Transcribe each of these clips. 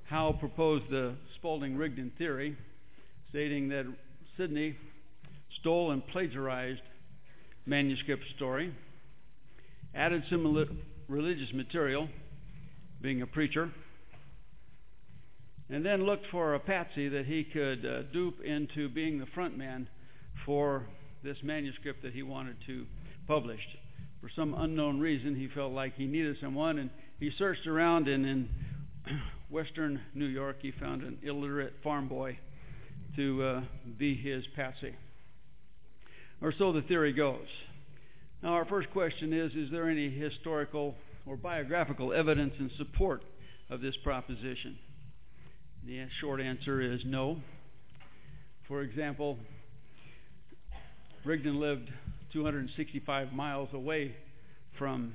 Howe proposed the Spaulding-Rigdon theory, stating that Sidney stole and plagiarized manuscript story, added some religious material, being a preacher, and then looked for a patsy that he could dupe into being the front man for this manuscript that he wanted to publish. For some unknown reason, he felt like he needed someone, and he searched around, and in western New York, he found an illiterate farm boy to be his patsy. Or so the theory goes. Now, our first question is there any historical or biographical evidence in support of this proposition? The short answer is no. For example, Rigdon lived 265 miles away from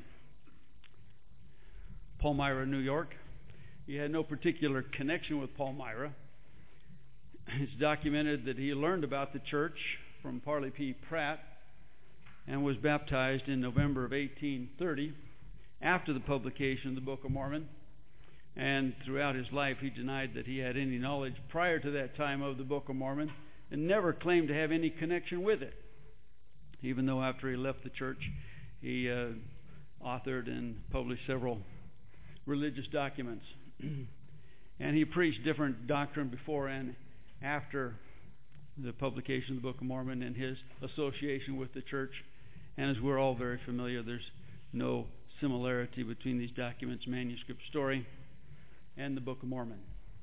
Palmyra, New York. He had no particular connection with Palmyra. It's documented that he learned about the church from Parley P. Pratt and was baptized in November of 1830 after the publication of the Book of Mormon. And throughout his life, he denied that he had any knowledge prior to that time of the Book of Mormon and never claimed to have any connection with it, even though after he left the church, he authored and published several religious documents. And he preached different doctrine before and after the publication of the Book of Mormon and his association with the church. And as we're all very familiar, there's no similarity between these documents, manuscript story, and the Book of Mormon.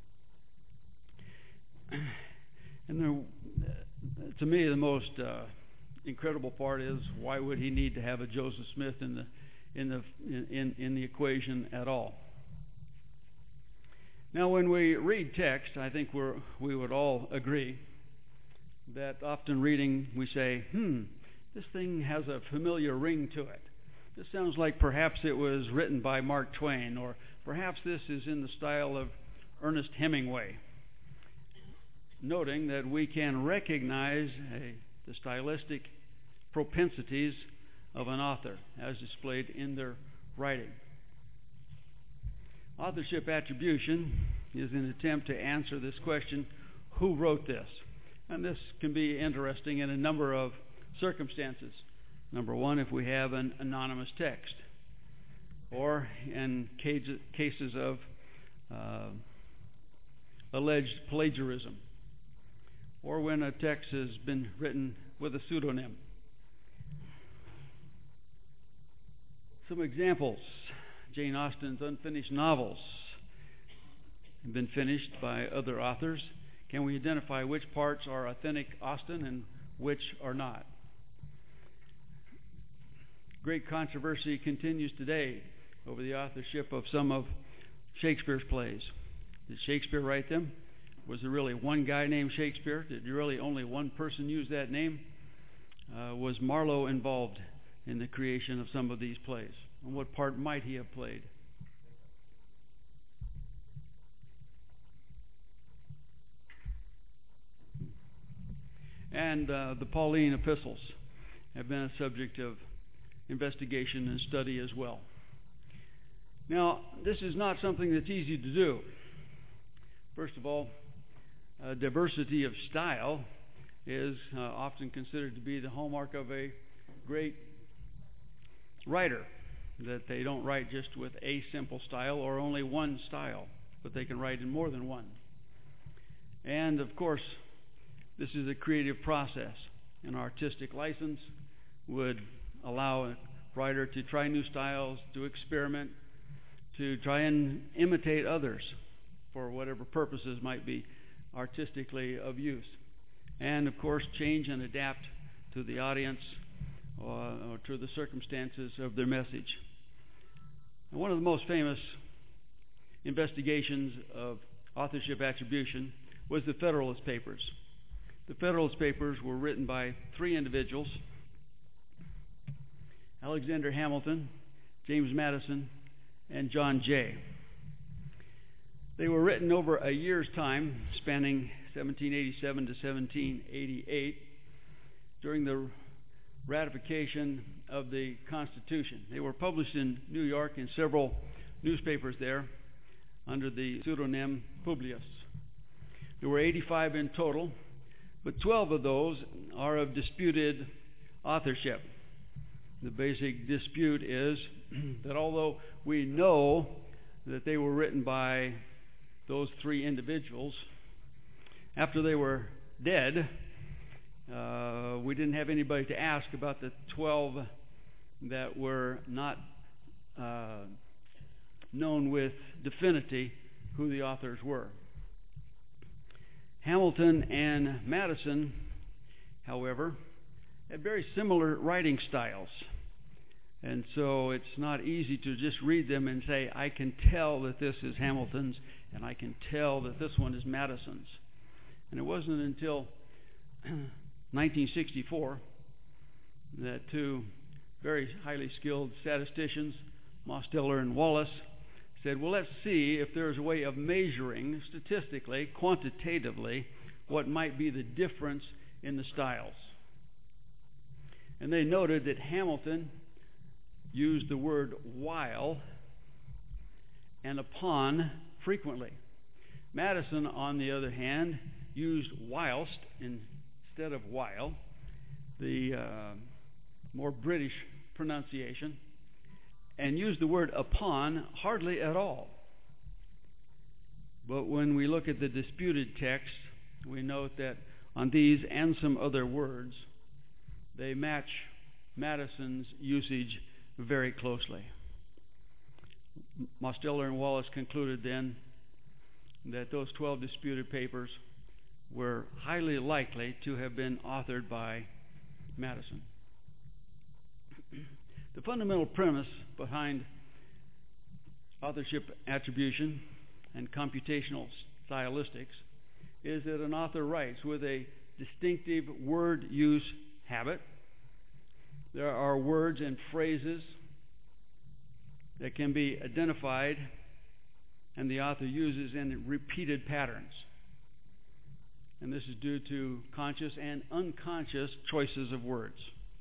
And to me, the most incredible part is, why would he need to have a Joseph Smith in the equation at all? Now, when we read text, I think we would all agree that often reading we say, this thing has a familiar ring to it. This sounds like perhaps it was written by Mark Twain, or perhaps this is in the style of Ernest Hemingway. Noting that we can recognize the stylistic propensities of an author as displayed in their writing. Authorship attribution is an attempt to answer this question, who wrote this? And this can be interesting in a number of circumstances. Number one, if we have an anonymous text, or in cases of alleged plagiarism, or when a text has been written with a pseudonym. Some examples: Jane Austen's unfinished novels have been finished by other authors. Can we identify which parts are authentic Austen and which are not? Great controversy continues today over the authorship of some of Shakespeare's plays. Did Shakespeare write them? Was there really one guy named Shakespeare? Did really only one person use that name? Was Marlowe involved in the creation of some of these plays? And what part might he have played? And the Pauline epistles have been a subject of investigation and study as well. Now, this is not something that's easy to do. First of all, diversity of style is often considered to be the hallmark of a great writer, that they don't write just with a simple style or only one style, but they can write in more than one. And of course, this is a creative process. An artistic license would allow a writer to try new styles, to experiment, to try and imitate others for whatever purposes might be artistically of use. And of course, change and adapt to the audience or to the circumstances of their message. And one of the most famous investigations of authorship attribution was the Federalist Papers. The Federalist Papers were written by three individuals: Alexander Hamilton, James Madison, and John Jay. They were written over a year's time, spanning 1787 to 1788, during the ratification of the Constitution. They were published in New York in several newspapers there. under the pseudonym Publius. There were 85 in total, but 12 of those are of disputed authorship. The basic dispute is that although we know that they were written by those three individuals, after they were dead, we didn't have anybody to ask about the 12 that were not known with definity who the authors were. Hamilton and Madison, however, had very similar writing styles. And so it's not easy to just read them and say, I can tell that this is Hamilton's and I can tell that this one is Madison's. And it wasn't until 1964 that two very highly skilled statisticians, Mosteller and Wallace, said, well, let's see if there's a way of measuring statistically, quantitatively, what might be the difference in the styles. And they noted that Hamilton used the word while and upon frequently. Madison, on the other hand, used whilst instead of while, the more British pronunciation, and used the word upon hardly at all. But when we look at the disputed text, we note that on these and some other words, they match Madison's usage very closely. Mosteller and Wallace concluded then that those 12 disputed papers were highly likely to have been authored by Madison. The fundamental premise behind authorship attribution and computational stylistics is that an author writes with a distinctive word use habit. There are words and phrases that can be identified and the author uses in repeated patterns. And this is due to conscious and unconscious choices of words.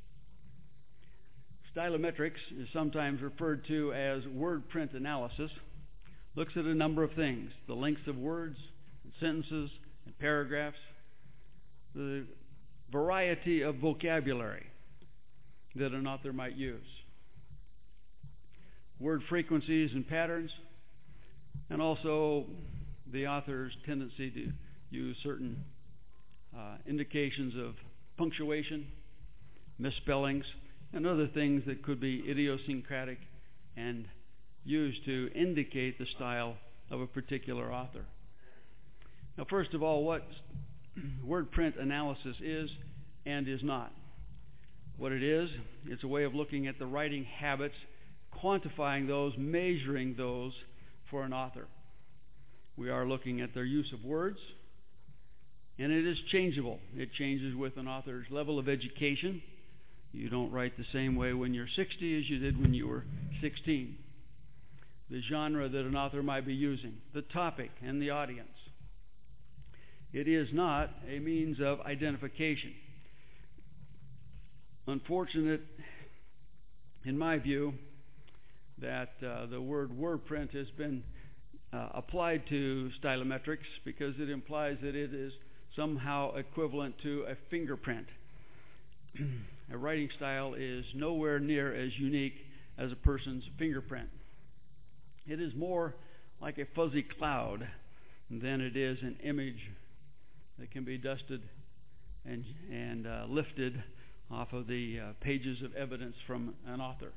Stylometrics is sometimes referred to as word print analysis. Looks at a number of things: the lengths of words, and sentences, and paragraphs, the variety of vocabulary that an author might use, word frequencies and patterns, and also the author's tendency to use certain indications of punctuation, misspellings, and other things that could be idiosyncratic and used to indicate the style of a particular author. Now, first of all, what word print analysis is and is not. What it is, it's a way of looking at the writing habits, quantifying those, measuring those for an author. We are looking at their use of words, and it is changeable. It changes with an author's level of education. You don't write the same way when you're 60 as you did when you were 16. The genre that an author might be using, the topic, and the audience. It is not a means of identification. Unfortunate, in my view, that the word print has been applied to stylometrics because it implies that it is somehow equivalent to a fingerprint. A writing style is nowhere near as unique as a person's fingerprint. It is more like a fuzzy cloud than it is an image that can be dusted and lifted off of the pages of evidence from an author.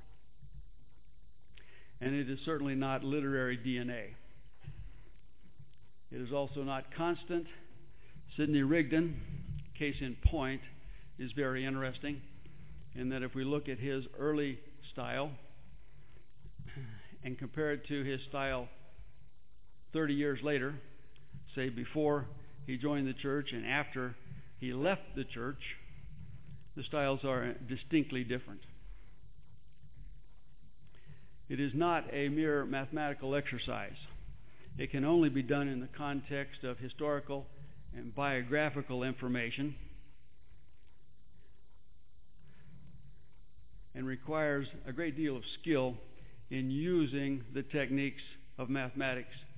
And it is certainly not literary DNA. It is also not constant. Sidney Rigdon, case in point, is very interesting in that if we look at his early style and compare it to his style 30 years later, say before he joined the church and after he left the church, the styles are distinctly different. It is not a mere mathematical exercise. It can only be done in the context of historical and biographical information and requires a great deal of skill in using the techniques of mathematics